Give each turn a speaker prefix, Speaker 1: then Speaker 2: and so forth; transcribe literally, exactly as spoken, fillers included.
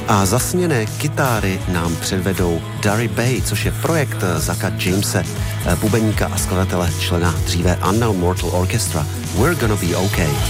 Speaker 1: A zasněné kytáry nám předvedou Darry Bay, což je projekt Zacka Jamese, bubeníka a skladatele člena dříve Unknown Mortal Orchestra. We're Gonna Be Okay.